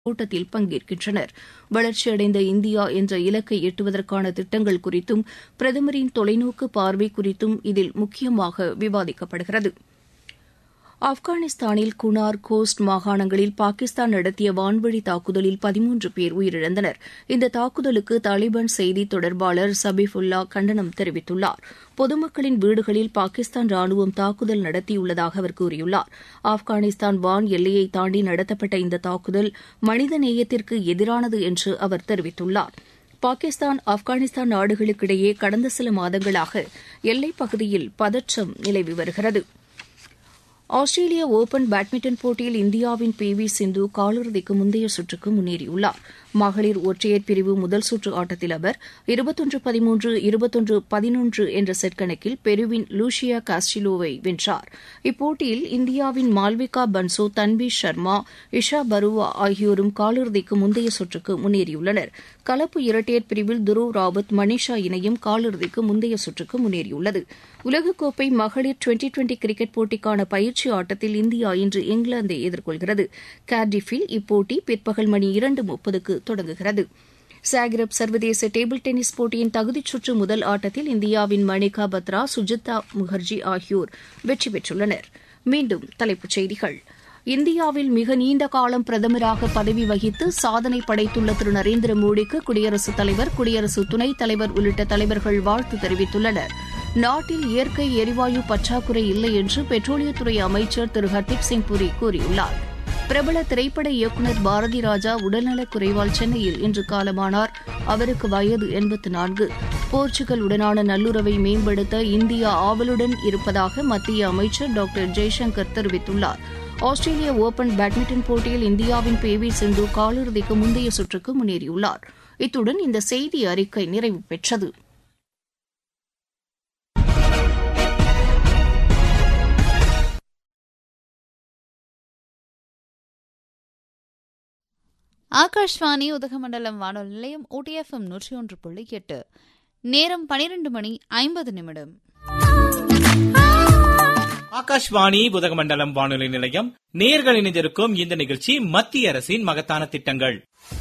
கூட்டத்தில் பங்கேற்கின்றனர். வளர்ச்சியடைந்த இந்தியா என்ற இலக்கை எட்டுவதற்கான திட்டங்கள் குறித்தும் பிரதமரின் தொலைநோக்கு பார்வை குறித்தும் இதில் முக்கியமாக விவாதிக்கப்படுகிறது. ஆப்கானிஸ்தானில் குனார், கோஸ்ட் மாகாணங்களில் பாகிஸ்தான் நடத்திய வான்வழி தாக்குதலில் 13 பேர் உயிரிழந்தனர். இந்த தாக்குதலுக்கு தாலிபான் செய்தி தொடர்பாளர் சபிஃபுல்லா கண்டனம் தெரிவித்துள்ளார். பொதுமக்களின் வீடுகளில் பாகிஸ்தான் ராணுவம் தாக்குதல் நடத்தியுள்ளதாக அவர் கூறியுள்ளார். ஆப்கானிஸ்தான் வான் எல்லையை தாண்டி நடத்தப்பட்ட இந்த தாக்குதல் மனித நேயத்திற்கு எதிரானது என்று அவர் தெரிவித்துள்ளார். பாகிஸ்தான், ஆப்கானிஸ்தான் நாடுகளுக்கிடையே கடந்த சில மாதங்களாக எல்லைப் பகுதியில் பதற்றம் நிலவி வருகிறது. ஆஸ்திரேலிய ஒபன் பேட்மிண்டன் போட்டியில் இந்தியாவின் பி வி சிந்து காலிறுதிக்கு முந்தைய சுற்றுக்கு முன்னேறியுள்ளார். மகளிர் ஒற்றையர் பிரிவு முதல் சுற்று ஆட்டத்தில் அவர் 21-13, 21-11 என்ற செட் கணக்கில் பெருவின் லூஷியா காஸ்டிலோவை வென்றார். இப்போட்டியில் இந்தியாவின் மால்விகா பன்சோ, தன்வி சர்மா, இஷா பருவா ஆகியோரும் காலிறுதிக்கு முந்தைய சுற்றுக்கு முன்னேறியுள்ளனர். கலப்பு இரட்டையர் பிரிவில் துருவ் ராவத், மனிஷா இணையும் காலிறுதிக்கு முந்தைய சுற்றுக்கு முன்னேறியுள்ளது. உலகக்கோப்பை மகளிர் டுவெண்டி கிரிக்கெட் போட்டிக்கான பயிற்சி ஆட்டத்தில் இந்தியா இன்று இங்கிலாந்தை எதிர்கொள்கிறது. கார்டிஃபில் இப்போட்டி பிற்பகல் மணி 2:30க்கு தொடங்குகிறது. சாக்ரப் சர்வதேச டேபிள் டென்னிஸ் போட்டியின் தகுதிச் சுற்று முதல் ஆட்டத்தில் இந்தியாவின் மணிகா பத்ரா, சுஜிதா முகர்ஜி ஆகியோர் வெற்றி பெற்றுள்ளனர். மீண்டும் தலைப்புச் செய்திகள். இந்தியாவில் மிக நீண்ட காலம் பிரதமராக பதவி வகித்து சாதனை படைத்துள்ள திரு நரேந்திர மோடிக்கு குடியரசுத் தலைவர், குடியரசு துணைத் தலைவர் உள்ளிட்ட தலைவர்கள் வாழ்த்து தெரிவித்துள்ளனர். நாட்டில் இயற்கை எரிவாயு பற்றாக்குறை இல்லை என்று பெட்ரோலியத்துறை அமைச்சர் திரு ஹர்தீப் சிங் புரி கூறியுள்ளார். பிரபல திரைப்பட இயக்குநர் பாரதி ராஜா உடல்நலக் குறைவால் சென்னையில் இன்று காலமானார். அவருக்கு வயது 84. போர்ச்சுகலுடனான நல்லுறவை மேம்படுத்த இந்தியா ஆவலுடன் இருப்பதாக மத்திய அமைச்சர் டாக்டர் ஜெய்சங்கர் தெரிவித்துள்ளார். ஆஸ்திரேலிய ஒபன் பேட்மிண்டன் போட்டியில் இந்தியாவின் பி வி சிந்து காலிறுதிக்கு முந்தைய சுற்றுக்கு முன்னேறியுள்ளார். இத்துடன் இந்த செய்தி அறிக்கை நிறைவு பெற்றது. ஆகாஷ்வாணி உதகமண்டலம் வானொலி நிலையம் OTFM 101.8. நேரம் 12:50. ஆகாஷ்வாணி உதகமண்டலம் வானொலி நிலையம் நேயர்கள் இணைந்திருக்கும் இந்த நிகழ்ச்சி மத்திய அரசின் மகத்தான திட்டங்கள்.